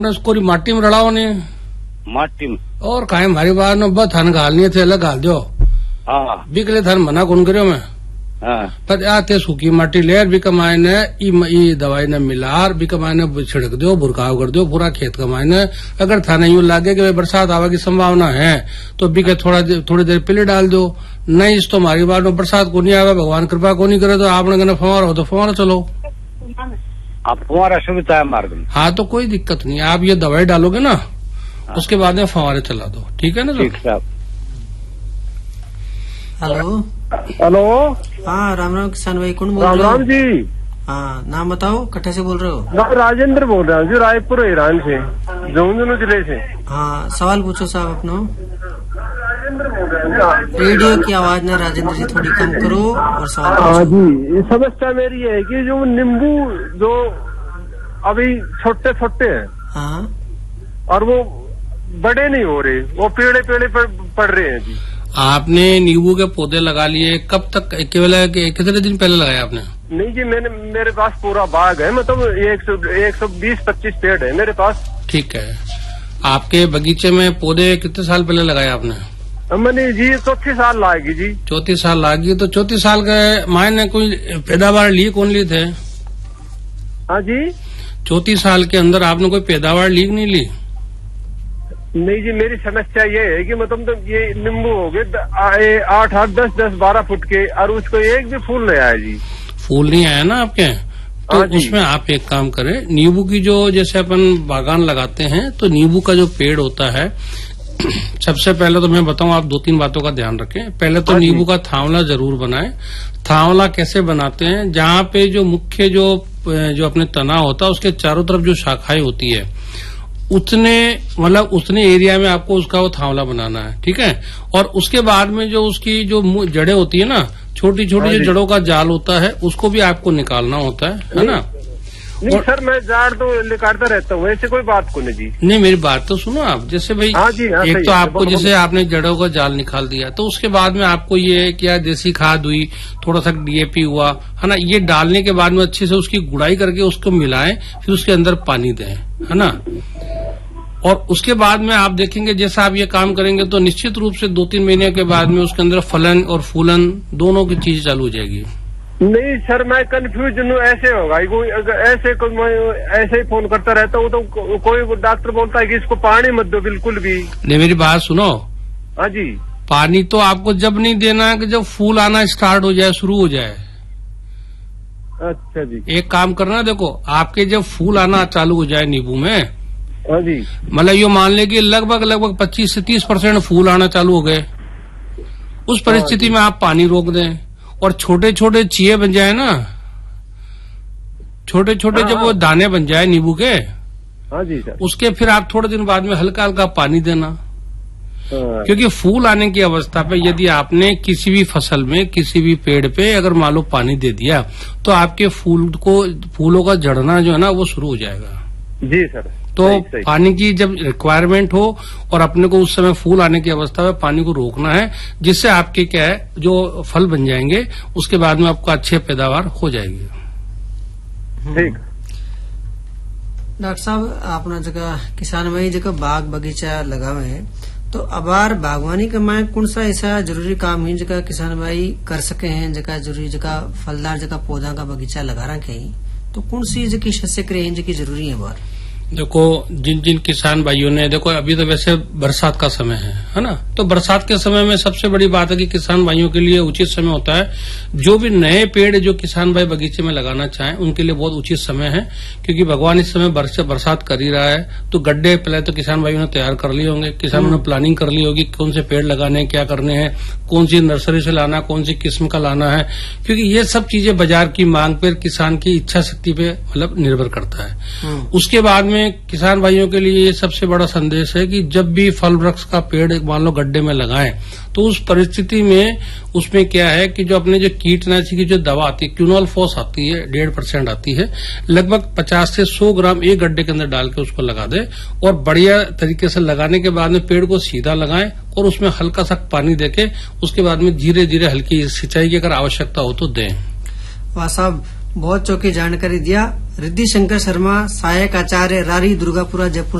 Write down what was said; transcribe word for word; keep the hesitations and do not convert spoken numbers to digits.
उसको माटी में रड़ाओ ने माटी में और काहे हमारी बात न बस थान घालनी थे अलग घाल दो। हाँ बिकले थान मना कौन करो मैं। हाँ पर आते सूखी माटी लेर भी कमाए ने ई दवाई ने मिलार भी कमाए ने छिड़क दो भुरकाव कर दो पूरा खेत कमाए ने। अगर थाने यूं लागे कि बरसात आवा की संभावना है तो बिके थोड़ा थोड़ी देर पहले डाल दो। नहीं इस तो हमारी बात में बरसात को नहीं आवा भगवान कृपा को नहीं करे तो आपने कहना फवारा हो तो फवारा चलो। आप फवारा सुविधा है मार्ग में। हाँ तो कोई दिक्कत नहीं आप ये दवाई डालोगे ना हाँ। उसके बाद में फवारे चला दो ठीक है ना। ठीक साहब। हेलो हेलो हाँ राम राम किसान भाई कौन बोल राम रहे हो? राम जी। हाँ नाम बताओ कट्ठे से बोल रहे हो? मैं राजेंद्र बोल रहा हूँ जी रायपुर ईरान से झुंझुनू जिले से। हाँ सवाल पूछो साहब अपना। राजेंद्र बोल रहा हूँ। रेडियो की आवाज ना राजेंद्र जी थोड़ी कम करो और सवाल पूछो। हाँ जी समस्या मेरी है कि जो नींबू जो अभी छोटे छोटे हैं हाँ और वो बड़े नहीं हो रहे वो पेड़े पेड़े पर पड़ रहे हैं जी। आपने नींबू के पौधे लगा लिए कब तक केवल कितने दिन पहले लगाया आपने? नहीं जी मैंने मेरे पास पूरा बाग है मतलब एक सौ एक सौ बीस पच्चीस पेड़ है मेरे पास। ठीक है आपके बगीचे में पौधे कितने साल पहले लगाए आपने? मैंने जी चौथी साल लाएगी जी। चौथी साल लाएगी तो चौथी साल के मायने कोई पैदावार लिए कौन लिए थे? हाँ जी चौथी साल के अंदर आपने कोई पैदावार ली नहीं ली? नहीं जी मेरी समस्या ये है कि मतलब तो ये नींबू हो गए आठ आठ दस दस बारह फुट के और उसको एक भी फूल नहीं आया जी। फूल नहीं आया ना आपके तो उसमें आप एक काम करें नींबू की जो जैसे अपन बागान लगाते हैं तो नींबू का जो पेड़ होता है सबसे पहले तो मैं बताऊं आप दो तीन बातों का ध्यान रखें। पहले तो नींबू का थावला जरूर बनाएं। थावला कैसे बनाते हैं जहां पे जो मुख्य जो जो अपने तना होता है उसके चारों तरफ जो शाखाएं होती है उतने मतलब उतने एरिया में आपको उसका वो थावला बनाना है ठीक है। और उसके बाद में जो उसकी जो जड़ें होती है ना छोटी छोटी जो जड़ों का जाल होता है उसको भी आपको निकालना होता है है ना। नहीं और, सर मैं जाड़ तो निकालता रहता हूँ ऐसे कोई बात को नहीं जी। नहीं मेरी बात तो सुनो आप जैसे भाई हाँ जी, हाँ, एक तो आपको है, जैसे आपने जड़ों का जाल निकाल दिया तो उसके बाद में आपको ये क्या देसी खाद हुई थोड़ा सा डीएपी हुआ है ना ये डालने के बाद में अच्छे से उसकी गुड़ाई करके उसको मिलाएं फिर उसके अंदर पानी दें है ना। और उसके बाद में आप देखेंगे जैसा आप ये काम करेंगे तो निश्चित रूप से दो तीन महीने के बाद में उसके अंदर फलन और फूलन दोनों की चीज चालू हो जाएगी। नहीं सर मैं कंफ्यूज हूँ ऐसे होगा कोई ऐसे को ऐसे ही फोन करता रहता हूँ तो को, कोई डॉक्टर बोलता है कि इसको पानी मत दो बिल्कुल भी। नहीं मेरी बात सुनो। हाँ जी पानी तो आपको जब नहीं देना है कि जब फूल आना स्टार्ट हो जाए शुरू हो जाए। अच्छा जी एक काम करना देखो आपके जब फूल आना चालू हो जाए नींबू में हाँ जी मतलब ये मान ले कि लगभग लगभग पच्चीस से तीस परसेंट फूल आना चालू हो गए उस परिस्थिति में आप पानी रोक दें और छोटे छोटे चीए बन जाए ना छोटे छोटे जब वो दाने बन जाए नींबू के हाँ जी सर उसके फिर आप थोड़े दिन बाद में हल्का हल्का पानी देना। क्योंकि फूल आने की अवस्था पे यदि आपने किसी भी फसल में किसी भी पेड़ पे अगर मान लो पानी दे दिया तो आपके फूल को फूलों का झड़ना जो है ना वो शुरू हो जाएगा। जी सर तो सही, सही। पानी की जब रिक्वायरमेंट हो और अपने को उस समय फूल आने की अवस्था में पानी को रोकना है जिससे आपके क्या है जो फल बन जाएंगे उसके बाद में आपको अच्छी पैदावार हो जाएगी। ठीक डॉक्टर साहब अपना जगह किसान भाई जगह बाग बगीचा लगा हुए है तो अबार बागवानी का मैं कौन सा ऐसा जरूरी काम है जगह किसान भाई कर सके हैं जगह जरूरी जगह फलदार जगह पौधा का बगीचा लगा रखे हैं तो कौन सी जगह शस्य करें जगह जरूरी है बार? देखो जिन जिन किसान भाइयों ने देखो अभी तो वैसे बरसात का समय है है ना तो बरसात के समय में सबसे बड़ी बात है कि किसान भाइयों के लिए उचित समय होता है जो भी नए पेड़ जो किसान भाई बगीचे में लगाना चाहें उनके लिए बहुत उचित समय है क्योंकि भगवान इस समय बरसात कर ही रहा है तो गड्ढे पहले तो किसान भाइयों ने तैयार कर लिए होंगे किसानों ने प्लानिंग कर ली होगी कौन से पेड़ लगाने क्या करने हैं कौन सी नर्सरी से लाना कौन सी किस्म का लाना है क्योंकि ये सब चीजें बाजार की मांग पर किसान की इच्छा शक्ति पे मतलब निर्भर करता है। उसके बाद में किसान भाइयों के लिए ये सबसे बड़ा संदेश है कि जब भी फल वृक्ष का पेड़ मान लो गड्ढे में लगाएं तो उस परिस्थिति में उसमें क्या है कि जो अपने जो कीटनाशी की जो दवा आती है क्यूनोल फोस आती है डेढ़ परसेंट आती है लगभग पचास से सौ ग्राम एक गड्ढे के अंदर डाल के उसको लगा दे और बढ़िया तरीके से लगाने के बाद में पेड़ को सीधा लगाएं और उसमें हल्का सा पानी देके उसके बाद में धीरे धीरे हल्की सिंचाई की अगर आवश्यकता हो तो दें। वाह साहब बहुत चौकी जानकारी दिया। रिद्धि शंकर शर्मा, सहायक आचार्य, रारी, दुर्गापुरा, जयपुर